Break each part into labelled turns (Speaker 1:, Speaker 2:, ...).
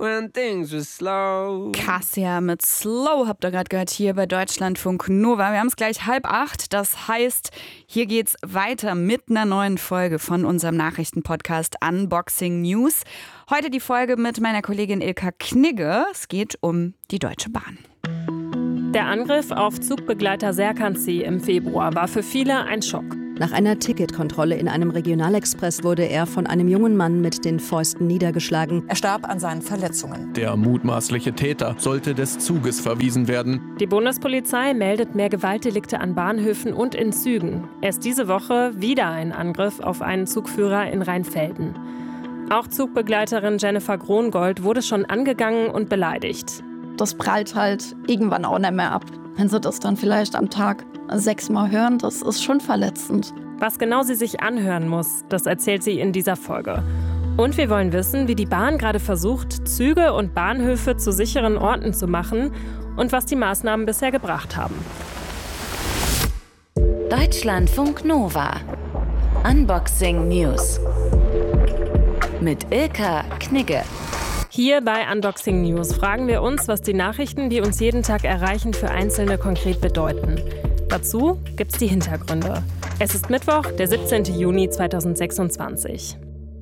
Speaker 1: when things were slow.
Speaker 2: Cassia mit Slow habt ihr gerade gehört hier bei Deutschlandfunk Nova. Wir haben es gleich 7:30. Das heißt, hier geht's weiter mit einer neuen Folge von unserem Nachrichtenpodcast Unboxing News. Heute die Folge mit meiner Kollegin Ilka Knigge. Es geht um die Deutsche Bahn.
Speaker 3: Der Angriff auf Zugbegleiter Serkan C. im Februar war für viele ein Schock.
Speaker 4: Nach einer Ticketkontrolle in einem Regionalexpress wurde er von einem jungen Mann mit den Fäusten niedergeschlagen.
Speaker 5: Er starb an seinen Verletzungen.
Speaker 6: Der mutmaßliche Täter sollte des Zuges verwiesen werden.
Speaker 3: Die Bundespolizei meldet mehr Gewaltdelikte an Bahnhöfen und in Zügen. Erst diese Woche wieder ein Angriff auf einen Zugführer in Rheinfelden. Auch Zugbegleiterin Jennifer Krongold wurde schon angegangen und beleidigt.
Speaker 7: Das prallt halt irgendwann auch nicht mehr ab. Wenn sie das dann vielleicht am Tag 6-mal hören, das ist schon verletzend.
Speaker 3: Was genau sie sich anhören muss, das erzählt sie in dieser Folge. Und wir wollen wissen, wie die Bahn gerade versucht, Züge und Bahnhöfe zu sicheren Orten zu machen und was die Maßnahmen bisher gebracht haben.
Speaker 8: Deutschlandfunk Nova. Unboxing News. Mit Ilka Knigge.
Speaker 3: Hier bei Unboxing News fragen wir uns, was die Nachrichten, die uns jeden Tag erreichen, für Einzelne konkret bedeuten. Dazu gibt's die Hintergründe. Es ist Mittwoch, der 17. Juni 2026.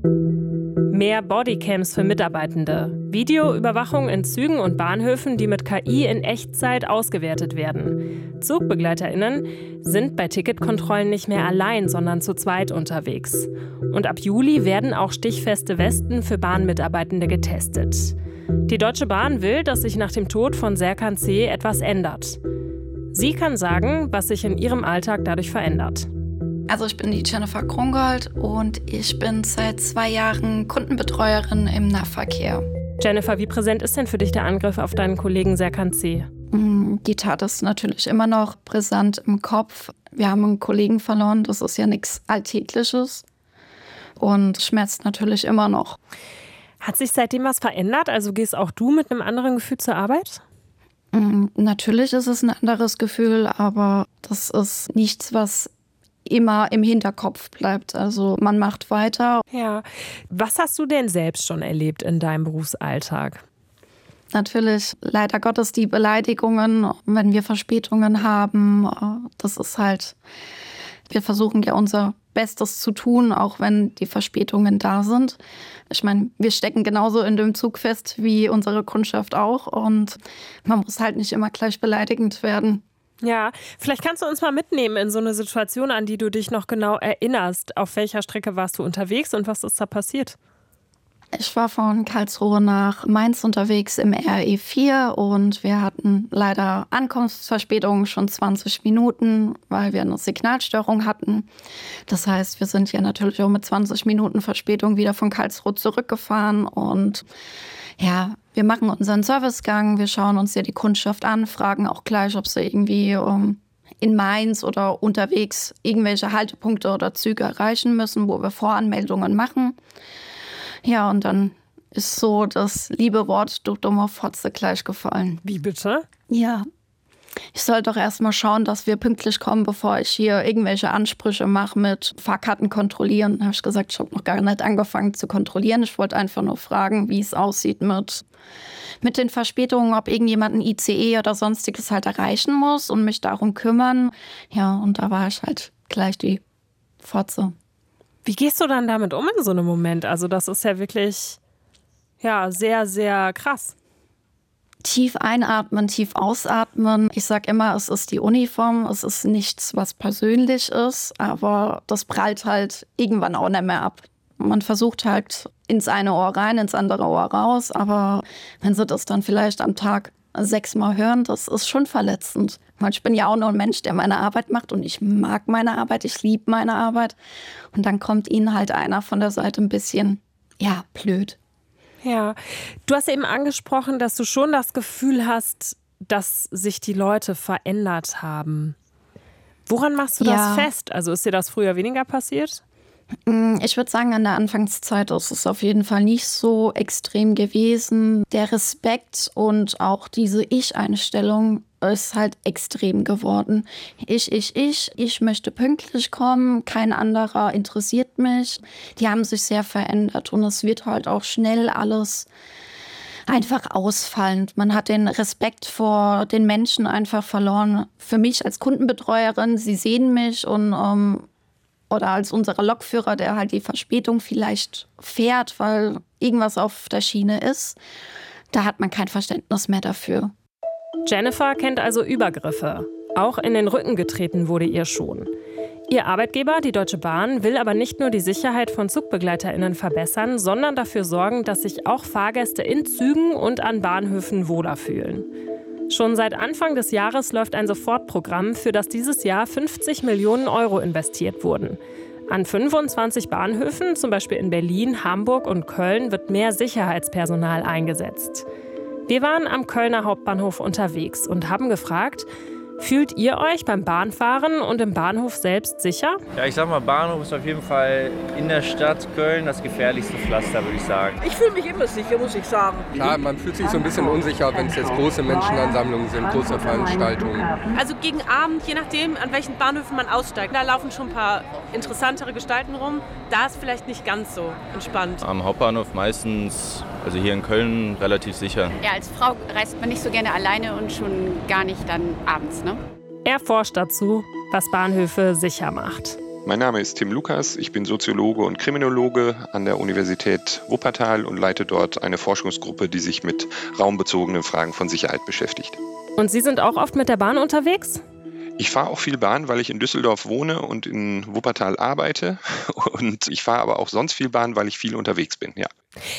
Speaker 3: Mehr Bodycams für Mitarbeitende. Videoüberwachung in Zügen und Bahnhöfen, die mit KI in Echtzeit ausgewertet werden. ZugbegleiterInnen sind bei Ticketkontrollen nicht mehr allein, sondern zu zweit unterwegs. Und ab Juli werden auch stichfeste Westen für Bahnmitarbeitende getestet. Die Deutsche Bahn will, dass sich nach dem Tod von Serkan C. etwas ändert. Sie kann sagen, was sich in ihrem Alltag dadurch verändert.
Speaker 7: Also ich bin die Jennifer Krongold und ich bin seit 2 Jahren Kundenbetreuerin im Nahverkehr.
Speaker 3: Jennifer, wie präsent ist denn für dich der Angriff auf deinen Kollegen Serkan C.?
Speaker 7: Die Tat ist natürlich immer noch präsent im Kopf. Wir haben einen Kollegen verloren, das ist ja nichts Alltägliches und schmerzt natürlich immer noch.
Speaker 3: Hat sich seitdem was verändert? Also gehst auch du mit einem anderen Gefühl zur Arbeit?
Speaker 7: Natürlich ist es ein anderes Gefühl, aber das ist nichts, was immer im Hinterkopf bleibt. Also man macht weiter.
Speaker 3: Ja. Was hast du denn selbst schon erlebt in deinem Berufsalltag?
Speaker 7: Natürlich leider Gottes die Beleidigungen, wenn wir Verspätungen haben. Das ist halt, wir versuchen ja unser Bestes zu tun, auch wenn die Verspätungen da sind. Ich meine, wir stecken genauso in dem Zug fest wie unsere Kundschaft auch und man muss halt nicht immer gleich beleidigend werden.
Speaker 3: Ja, vielleicht kannst du uns mal mitnehmen in so eine Situation, an die du dich noch genau erinnerst. Auf welcher Strecke warst du unterwegs und was ist da passiert?
Speaker 7: Ich war von Karlsruhe nach Mainz unterwegs im RE4 und wir hatten leider Ankunftsverspätungen schon 20 Minuten, weil wir eine Signalstörung hatten. Das heißt, wir sind ja natürlich auch mit 20 Minuten Verspätung wieder von Karlsruhe zurückgefahren und ja, wir machen unseren Servicegang, wir schauen uns ja die Kundschaft an, fragen auch gleich, ob sie irgendwie in Mainz oder unterwegs irgendwelche Haltepunkte oder Züge erreichen müssen, wo wir Voranmeldungen machen. Ja, und dann ist so das liebe Wort du dummer Fotze gleich gefallen.
Speaker 3: Wie bitte?
Speaker 7: Ja, ich soll doch erst mal schauen, dass wir pünktlich kommen, bevor ich hier irgendwelche Ansprüche mache mit Fahrkarten kontrollieren. Da habe ich gesagt, ich habe noch gar nicht angefangen zu kontrollieren. Ich wollte einfach nur fragen, wie es aussieht mit den Verspätungen, ob irgendjemand ein ICE oder sonstiges halt erreichen muss und mich darum kümmern. Ja, und da war ich halt gleich die Fotze.
Speaker 3: Wie gehst du dann damit um in so einem Moment? Also das ist ja wirklich sehr, sehr krass.
Speaker 7: Tief einatmen, tief ausatmen. Ich sage immer, es ist die Uniform, es ist nichts, was persönlich ist, aber das prallt halt irgendwann auch nicht mehr ab. Man versucht halt ins eine Ohr rein, ins andere Ohr raus, aber wenn sie das dann vielleicht am Tag 6-mal hören, das ist schon verletzend. Weil ich bin ja auch nur ein Mensch, der meine Arbeit macht und ich mag meine Arbeit, ich liebe meine Arbeit. Und dann kommt ihnen halt einer von der Seite ein bisschen, blöd.
Speaker 3: Ja, du hast eben angesprochen, dass du schon das Gefühl hast, dass sich die Leute verändert haben. Woran machst du das fest? Also ist dir das früher weniger passiert?
Speaker 7: Ich würde sagen, an der Anfangszeit ist es auf jeden Fall nicht so extrem gewesen. Der Respekt und auch diese Ich-Einstellung ist halt extrem geworden. Ich möchte pünktlich kommen, kein anderer interessiert mich. Die haben sich sehr verändert und es wird halt auch schnell alles einfach ausfallend. Man hat den Respekt vor den Menschen einfach verloren. Für mich als Kundenbetreuerin, sie sehen mich und oder als unser Lokführer, der halt die Verspätung vielleicht fährt, weil irgendwas auf der Schiene ist, da hat man kein Verständnis mehr dafür.
Speaker 3: Jennifer kennt also Übergriffe. Auch in den Rücken getreten wurde ihr schon. Ihr Arbeitgeber, die Deutsche Bahn, will aber nicht nur die Sicherheit von ZugbegleiterInnen verbessern, sondern dafür sorgen, dass sich auch Fahrgäste in Zügen und an Bahnhöfen wohler fühlen. Schon seit Anfang des Jahres läuft ein Sofortprogramm, für das dieses Jahr 50 Millionen Euro investiert wurden. An 25 Bahnhöfen, zum Beispiel in Berlin, Hamburg und Köln, wird mehr Sicherheitspersonal eingesetzt. Wir waren am Kölner Hauptbahnhof unterwegs und haben gefragt, fühlt ihr euch beim Bahnfahren und im Bahnhof selbst sicher?
Speaker 5: Ja, ich sag mal, Bahnhof ist auf jeden Fall in der Stadt Köln das gefährlichste Pflaster, würde ich sagen.
Speaker 9: Ich fühle mich immer sicher, muss ich sagen.
Speaker 10: Klar, man fühlt sich so ein bisschen unsicher, wenn es jetzt große Menschenansammlungen sind, große Veranstaltungen.
Speaker 9: Also gegen Abend, je nachdem, an welchen Bahnhöfen man aussteigt, da laufen schon ein paar interessantere Gestalten rum. Da ist vielleicht nicht ganz so entspannt.
Speaker 5: Am Hauptbahnhof meistens, also hier in Köln, relativ sicher.
Speaker 11: Ja, als Frau reist man nicht so gerne alleine und schon gar nicht dann abends, ne?
Speaker 3: Er forscht dazu, was Bahnhöfe sicher macht.
Speaker 12: Mein Name ist Tim Lukas, ich bin Soziologe und Kriminologe an der Universität Wuppertal und leite dort eine Forschungsgruppe, die sich mit raumbezogenen Fragen von Sicherheit beschäftigt.
Speaker 3: Und Sie sind auch oft mit der Bahn unterwegs?
Speaker 12: Ich fahre auch viel Bahn, weil ich in Düsseldorf wohne und in Wuppertal arbeite. Und ich fahre aber auch sonst viel Bahn, weil ich viel unterwegs bin, ja.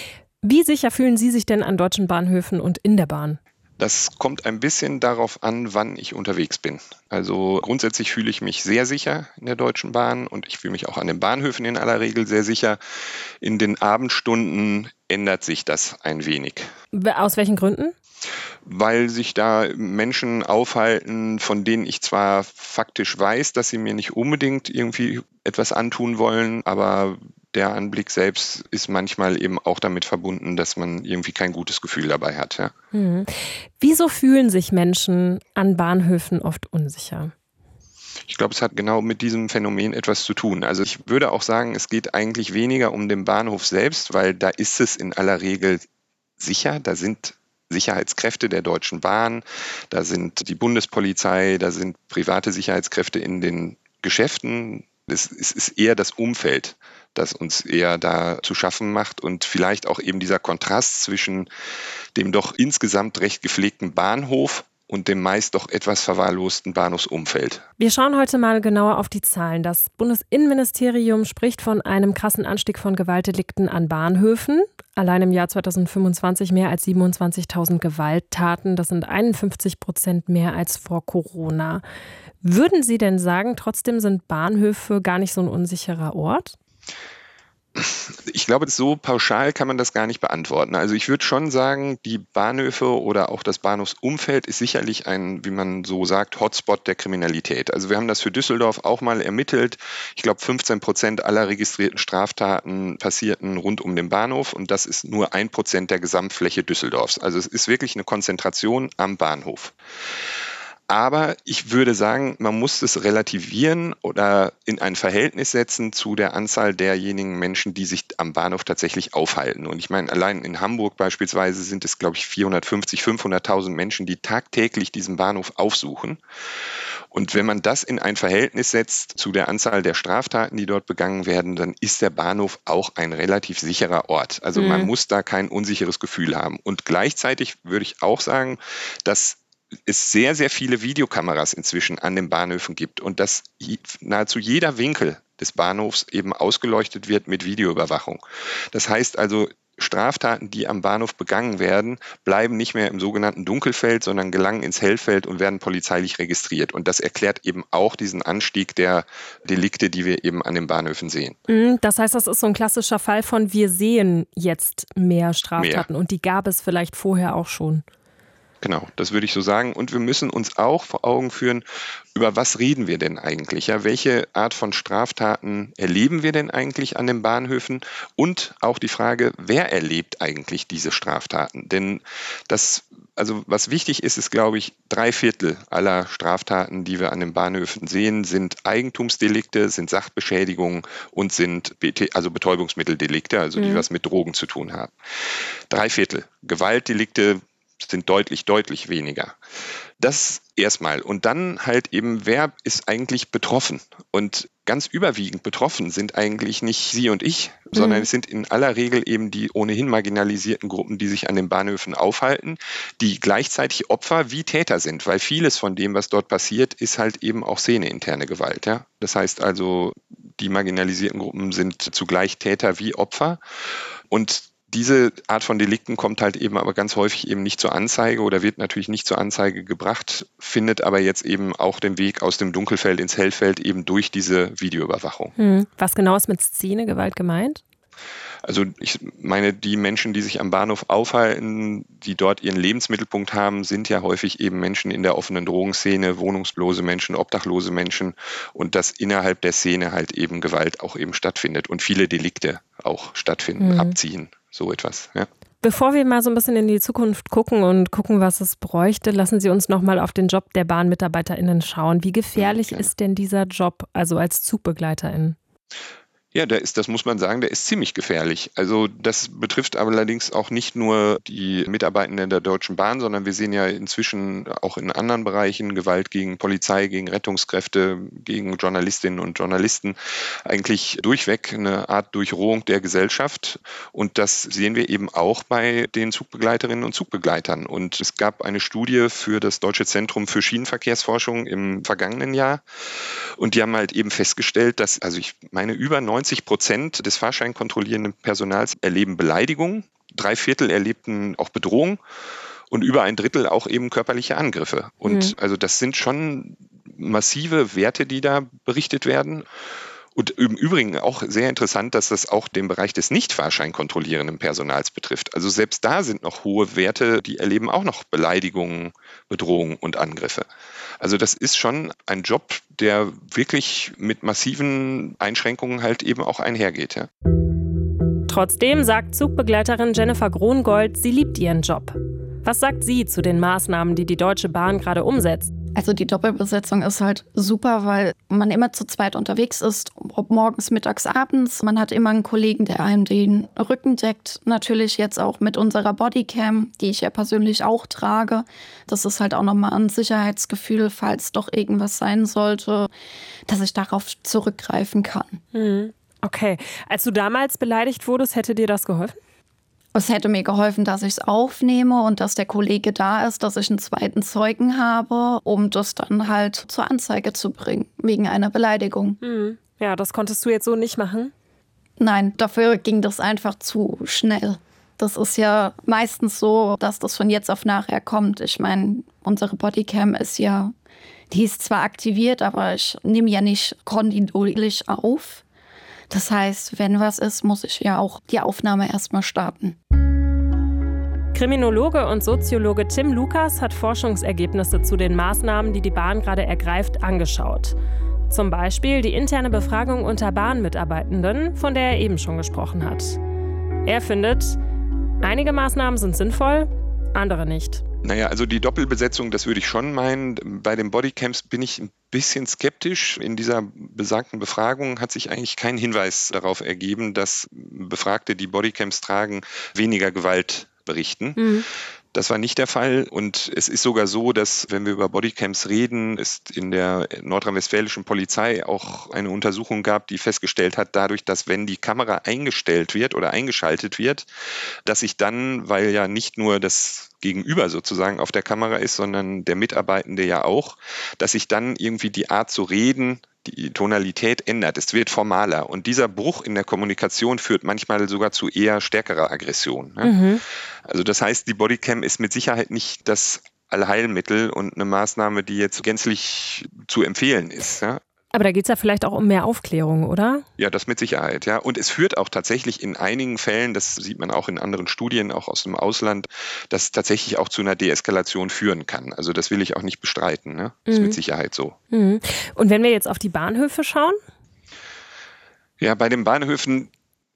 Speaker 3: Wie sicher fühlen Sie sich denn an deutschen Bahnhöfen und in der Bahn?
Speaker 12: Das kommt ein bisschen darauf an, wann ich unterwegs bin. Also grundsätzlich fühle ich mich sehr sicher in der Deutschen Bahn und ich fühle mich auch an den Bahnhöfen in aller Regel sehr sicher. In den Abendstunden ändert sich das ein wenig.
Speaker 3: Aus welchen Gründen?
Speaker 12: Weil sich da Menschen aufhalten, von denen ich zwar faktisch weiß, dass sie mir nicht unbedingt irgendwie etwas antun wollen, aber der Anblick selbst ist manchmal eben auch damit verbunden, dass man irgendwie kein gutes Gefühl dabei hat. Ja.
Speaker 3: Wieso fühlen sich Menschen an Bahnhöfen oft unsicher?
Speaker 12: Ich glaube, es hat genau mit diesem Phänomen etwas zu tun. Also ich würde auch sagen, es geht eigentlich weniger um den Bahnhof selbst, weil da ist es in aller Regel sicher. Da sind Sicherheitskräfte der Deutschen Bahn, da sind die Bundespolizei, da sind private Sicherheitskräfte in den Geschäften. Es ist eher das Umfeld, das uns eher da zu schaffen macht und vielleicht auch eben dieser Kontrast zwischen dem doch insgesamt recht gepflegten Bahnhof und dem meist doch etwas verwahrlosten Bahnhofsumfeld.
Speaker 3: Wir schauen heute mal genauer auf die Zahlen. Das Bundesinnenministerium spricht von einem krassen Anstieg von Gewaltdelikten an Bahnhöfen. Allein im Jahr 2025 mehr als 27.000 Gewalttaten. Das sind 51% mehr als vor Corona. Würden Sie denn sagen, trotzdem sind Bahnhöfe gar nicht so ein unsicherer Ort?
Speaker 12: Ich glaube, so pauschal kann man das gar nicht beantworten. Also ich würde schon sagen, die Bahnhöfe oder auch das Bahnhofsumfeld ist sicherlich ein, wie man so sagt, Hotspot der Kriminalität. Also wir haben das für Düsseldorf auch mal ermittelt. Ich glaube, 15% aller registrierten Straftaten passierten rund um den Bahnhof und das ist nur 1% der Gesamtfläche Düsseldorfs. Also es ist wirklich eine Konzentration am Bahnhof. Aber ich würde sagen, man muss es relativieren oder in ein Verhältnis setzen zu der Anzahl derjenigen Menschen, die sich am Bahnhof tatsächlich aufhalten. Und ich meine, allein in Hamburg beispielsweise sind es, glaube ich, 500.000 Menschen, die tagtäglich diesen Bahnhof aufsuchen. Und wenn man das in ein Verhältnis setzt zu der Anzahl der Straftaten, die dort begangen werden, dann ist der Bahnhof auch ein relativ sicherer Ort. Also man muss da kein unsicheres Gefühl haben. Und gleichzeitig würde ich auch sagen, dass es sehr, sehr viele Videokameras inzwischen an den Bahnhöfen gibt und dass nahezu jeder Winkel des Bahnhofs eben ausgeleuchtet wird mit Videoüberwachung. Das heißt also, Straftaten, die am Bahnhof begangen werden, bleiben nicht mehr im sogenannten Dunkelfeld, sondern gelangen ins Hellfeld und werden polizeilich registriert. Und das erklärt eben auch diesen Anstieg der Delikte, die wir eben an den Bahnhöfen sehen.
Speaker 3: Das heißt, das ist so ein klassischer Fall von, wir sehen jetzt mehr Straftaten und die gab es vielleicht vorher auch schon.
Speaker 12: Genau, das würde ich so sagen. Und wir müssen uns auch vor Augen führen, über was reden wir denn eigentlich? Ja, welche Art von Straftaten erleben wir denn eigentlich an den Bahnhöfen? Und auch die Frage, wer erlebt eigentlich diese Straftaten? Denn das Also was wichtig ist, glaube ich, 3/4 aller Straftaten, die wir an den Bahnhöfen sehen, sind Eigentumsdelikte, sind Sachbeschädigungen und sind Betäubungsmitteldelikte, also die was mit Drogen zu tun haben. 3/4. Gewaltdelikte sind deutlich, deutlich weniger. Das erstmal. Und dann halt eben, wer ist eigentlich betroffen? Und ganz überwiegend betroffen sind eigentlich nicht Sie und ich, sondern es sind in aller Regel eben die ohnehin marginalisierten Gruppen, die sich an den Bahnhöfen aufhalten, die gleichzeitig Opfer wie Täter sind, weil vieles von dem, was dort passiert, ist halt eben auch szeneinterne Gewalt. Ja? Das heißt also, die marginalisierten Gruppen sind zugleich Täter wie Opfer. Und diese Art von Delikten kommt halt eben aber ganz häufig eben nicht zur Anzeige oder wird natürlich nicht zur Anzeige gebracht, findet aber jetzt eben auch den Weg aus dem Dunkelfeld ins Hellfeld eben durch diese Videoüberwachung.
Speaker 3: Was genau ist mit Szenegewalt gemeint?
Speaker 12: Also ich meine, die Menschen, die sich am Bahnhof aufhalten, die dort ihren Lebensmittelpunkt haben, sind ja häufig eben Menschen in der offenen Drogenszene, wohnungslose Menschen, obdachlose Menschen und dass innerhalb der Szene halt eben Gewalt auch eben stattfindet und viele Delikte auch stattfinden, abziehen, so etwas, ja.
Speaker 3: Bevor wir mal so ein bisschen in die Zukunft gucken und gucken, was es bräuchte, lassen Sie uns noch mal auf den Job der BahnmitarbeiterInnen schauen. Wie gefährlich ist denn dieser Job, also als ZugbegleiterInnen?
Speaker 12: Ja, das muss man sagen, der ist ziemlich gefährlich. Also das betrifft allerdings auch nicht nur die Mitarbeitenden der Deutschen Bahn, sondern wir sehen ja inzwischen auch in anderen Bereichen Gewalt gegen Polizei, gegen Rettungskräfte, gegen Journalistinnen und Journalisten. Eigentlich durchweg eine Art Durchrohung der Gesellschaft. Und das sehen wir eben auch bei den Zugbegleiterinnen und Zugbegleitern. Und es gab eine Studie für das Deutsche Zentrum für Schienenverkehrsforschung im vergangenen Jahr. Und die haben halt eben festgestellt, dass, also ich meine, über 90% des fahrscheinkontrollierenden Personals erleben Beleidigungen, 3/4 erlebten auch Bedrohung und über 1/3 auch eben körperliche Angriffe. Und also das sind schon massive Werte, die da berichtet werden. Und im Übrigen auch sehr interessant, dass das auch den Bereich des nicht fahrscheinkontrollierenden Personals betrifft. Also selbst da sind noch hohe Werte, die erleben auch noch Beleidigungen, Bedrohungen und Angriffe. Also das ist schon ein Job, der wirklich mit massiven Einschränkungen halt eben auch einhergeht. Ja.
Speaker 3: Trotzdem sagt Zugbegleiterin Jennifer Grongold, sie liebt ihren Job. Was sagt sie zu den Maßnahmen, die die Deutsche Bahn gerade umsetzt?
Speaker 7: Also die Doppelbesetzung ist halt super, weil man immer zu zweit unterwegs ist, ob morgens, mittags, abends. Man hat immer einen Kollegen, der einem den Rücken deckt. Natürlich jetzt auch mit unserer Bodycam, die ich ja persönlich auch trage. Das ist halt auch nochmal ein Sicherheitsgefühl, falls doch irgendwas sein sollte, dass ich darauf zurückgreifen kann.
Speaker 3: Okay, als du damals beleidigt wurdest, hätte dir das geholfen?
Speaker 7: Es hätte mir geholfen, dass ich es aufnehme und dass der Kollege da ist, dass ich einen zweiten Zeugen habe, um das dann halt zur Anzeige zu bringen, wegen einer Beleidigung.
Speaker 3: Ja, das konntest du jetzt so nicht machen?
Speaker 7: Nein, dafür ging das einfach zu schnell. Das ist ja meistens so, dass das von jetzt auf nachher kommt. Ich meine, unsere Bodycam die ist zwar aktiviert, aber ich nehme ja nicht kontinuierlich auf. Das heißt, wenn was ist, muss ich ja auch die Aufnahme erstmal starten.
Speaker 3: Kriminologe und Soziologe Tim Lukas hat Forschungsergebnisse zu den Maßnahmen, die die Bahn gerade ergreift, angeschaut. Zum Beispiel die interne Befragung unter Bahnmitarbeitenden, von der er eben schon gesprochen hat. Er findet, einige Maßnahmen sind sinnvoll, andere nicht.
Speaker 12: Naja, also die Doppelbesetzung, das würde ich schon meinen. Bei den Bodycams bin ich ein bisschen skeptisch. In dieser besagten Befragung hat sich eigentlich kein Hinweis darauf ergeben, dass Befragte, die Bodycams tragen, weniger Gewalt berichten. Das war nicht der Fall und es ist sogar so, dass, wenn wir über Bodycams reden, es in der nordrhein-westfälischen Polizei auch eine Untersuchung gab, die festgestellt hat, dadurch, dass wenn die Kamera eingestellt wird oder eingeschaltet wird, dass sich dann, weil ja nicht nur das Gegenüber sozusagen auf der Kamera ist, sondern der Mitarbeitende ja auch, dass sich dann irgendwie die Art zu reden, die Tonalität ändert. Es wird formaler. Und dieser Bruch in der Kommunikation führt manchmal sogar zu eher stärkerer Aggression. Ne? Also das heißt, die Bodycam ist mit Sicherheit nicht das Allheilmittel und eine Maßnahme, die jetzt gänzlich zu empfehlen ist. Ja?
Speaker 3: Aber da geht es ja vielleicht auch um mehr Aufklärung, oder?
Speaker 12: Ja, das mit Sicherheit, ja. Und es führt auch tatsächlich in einigen Fällen, das sieht man auch in anderen Studien, auch aus dem Ausland, dass es tatsächlich auch zu einer Deeskalation führen kann. Also das will ich auch nicht bestreiten, ne? Das ist mit Sicherheit so.
Speaker 3: Und wenn wir jetzt auf die Bahnhöfe schauen?
Speaker 12: Ja, bei den Bahnhöfen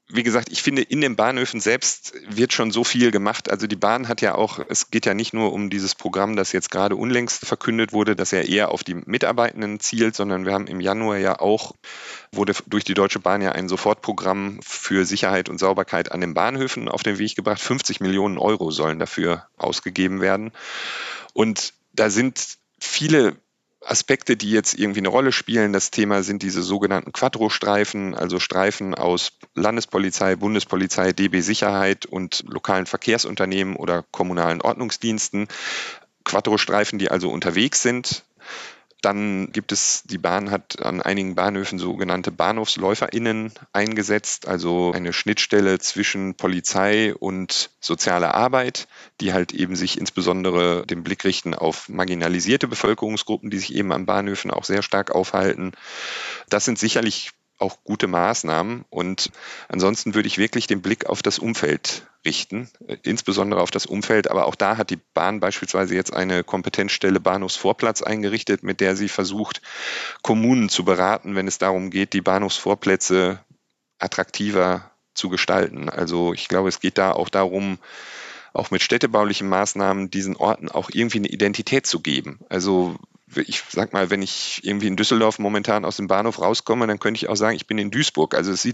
Speaker 12: wie gesagt, ich finde, in den Bahnhöfen selbst wird schon so viel gemacht. Also die Bahn hat ja auch, es geht ja nicht nur um dieses Programm, das jetzt gerade unlängst verkündet wurde, das ja eher auf die Mitarbeitenden zielt, sondern wir haben im Januar ja auch, wurde durch die Deutsche Bahn ja ein Sofortprogramm für Sicherheit und Sauberkeit an den Bahnhöfen auf den Weg gebracht. 50 Millionen Euro sollen dafür ausgegeben werden. Und da sind viele Aspekte, die jetzt irgendwie eine Rolle spielen. Das Thema sind diese sogenannten Quattro-Streifen, also Streifen aus Landespolizei, Bundespolizei, DB Sicherheit und lokalen Verkehrsunternehmen oder kommunalen Ordnungsdiensten. Quattro-Streifen, die also unterwegs sind. Dann gibt es, die Bahn hat an einigen Bahnhöfen sogenannte BahnhofsläuferInnen eingesetzt, also eine Schnittstelle zwischen Polizei und sozialer Arbeit, die halt eben sich insbesondere den Blick richten auf marginalisierte Bevölkerungsgruppen, die sich eben an Bahnhöfen auch sehr stark aufhalten. Das sind sicherlich auch gute Maßnahmen und ansonsten würde ich wirklich den Blick auf das Umfeld richten, insbesondere auf das Umfeld, aber auch da hat die Bahn beispielsweise jetzt eine Kompetenzstelle Bahnhofsvorplatz eingerichtet, mit der sie versucht, Kommunen zu beraten, wenn es darum geht, die Bahnhofsvorplätze attraktiver zu gestalten. Also ich glaube, es geht da auch darum, auch mit städtebaulichen Maßnahmen diesen Orten auch irgendwie eine Identität zu geben. Also ich sag mal, wenn ich irgendwie in Düsseldorf momentan aus dem Bahnhof rauskomme, dann könnte ich auch sagen, ich bin in Duisburg. Also es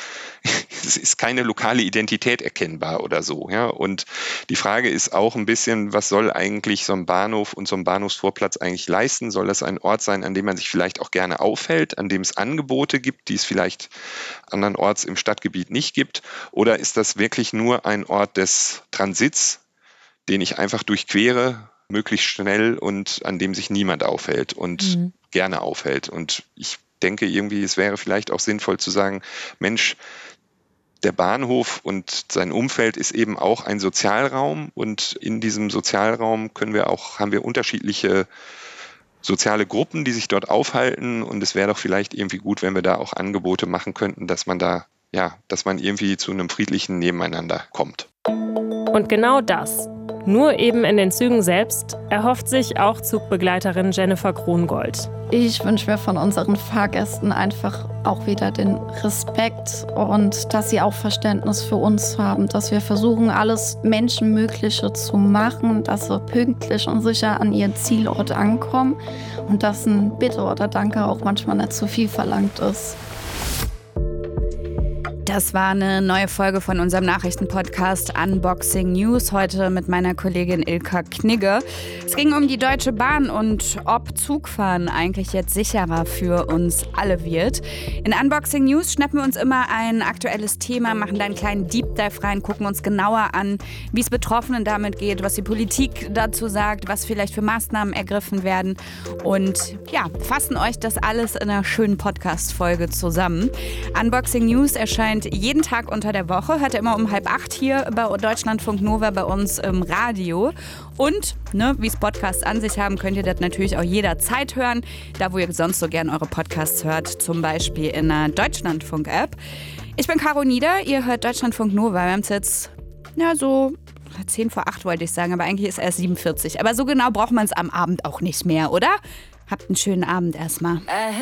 Speaker 12: ist keine lokale Identität erkennbar oder so. Ja? Und die Frage ist auch ein bisschen, was soll eigentlich so ein Bahnhof und so ein Bahnhofsvorplatz eigentlich leisten? Soll das ein Ort sein, an dem man sich vielleicht auch gerne aufhält, an dem es Angebote gibt, die es vielleicht andernorts im Stadtgebiet nicht gibt? Oder ist das wirklich nur ein Ort des Transits, den ich einfach durchquere, möglichst schnell und an dem sich niemand aufhält und gerne aufhält. Und ich denke irgendwie, es wäre vielleicht auch sinnvoll zu sagen, Mensch, der Bahnhof und sein Umfeld ist eben auch ein Sozialraum und in diesem Sozialraum haben wir unterschiedliche soziale Gruppen, die sich dort aufhalten und es wäre doch vielleicht irgendwie gut, wenn wir da auch Angebote machen könnten, dass man irgendwie zu einem friedlichen Nebeneinander kommt.
Speaker 3: Und genau das, nur eben in den Zügen selbst, erhofft sich auch Zugbegleiterin Jennifer Krongold.
Speaker 7: Ich wünsche mir von unseren Fahrgästen einfach auch wieder den Respekt und dass sie auch Verständnis für uns haben, dass wir versuchen, alles Menschenmögliche zu machen, dass sie pünktlich und sicher an ihren Zielort ankommen und dass ein Bitte oder Danke auch manchmal nicht zu viel verlangt ist.
Speaker 2: Das war eine neue Folge von unserem Nachrichtenpodcast Unboxing News, heute mit meiner Kollegin Ilka Knigge. Es ging um die Deutsche Bahn und ob Zugfahren eigentlich jetzt sicherer für uns alle wird. In Unboxing News schnappen wir uns immer ein aktuelles Thema, machen da einen kleinen Deep Dive rein, gucken uns genauer an, wie es Betroffenen damit geht, was die Politik dazu sagt, was vielleicht für Maßnahmen ergriffen werden und ja, fassen euch das alles in einer schönen Podcast-Folge zusammen. Unboxing News erscheint jeden Tag unter der Woche, hört ihr immer um 7:30 hier bei Deutschlandfunk Nova bei uns im Radio. Und, wie es Podcasts an sich haben, könnt ihr das natürlich auch jederzeit hören, da wo ihr sonst so gern eure Podcasts hört, zum Beispiel in der Deutschlandfunk-App. Ich bin Caro Nieder, ihr hört Deutschlandfunk Nova. Wir haben es jetzt, so 7:50 wollte ich sagen, aber eigentlich ist erst 7:40. Aber so genau braucht man es am Abend auch nicht mehr, oder? Habt einen schönen Abend erstmal.